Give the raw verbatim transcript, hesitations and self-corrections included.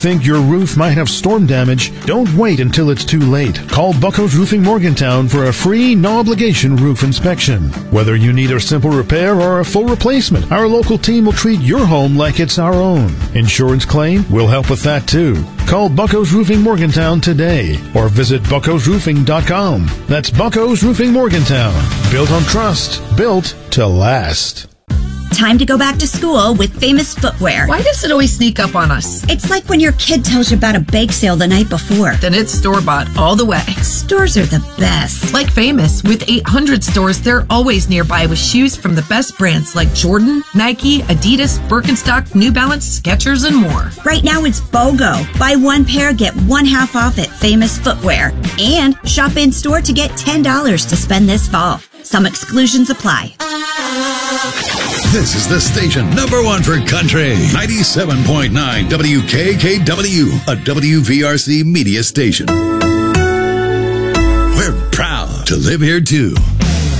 Think your roof might have storm damage? Don't wait until it's too late. Call Buckos Roofing Morgantown for a free, no-obligation roof inspection. Whether you need a simple repair or a full replacement, our local team will treat your home like it's our own. Insurance claim? We'll help with that too. Call Buckos Roofing Morgantown today or visit buckos roofing dot com. That's Buckos Roofing Morgantown. Built on trust. Built to last. Time to go back to school with Famous Footwear. Why does it always sneak up on us? It's like when your kid tells you about a bake sale the night before. Then it's store-bought all the way. Stores are the best. Like Famous, with eight hundred stores, they're always nearby with shoes from the best brands like Jordan, Nike, Adidas, Birkenstock, New Balance, Skechers, and more. Right now it's BOGO. Buy one pair, get one half off at Famous Footwear. And shop in-store to get ten dollars to spend this fall. Some exclusions apply. This is the station number one for country. ninety-seven point nine W K K W, a W V R C media station. We're proud to live here too.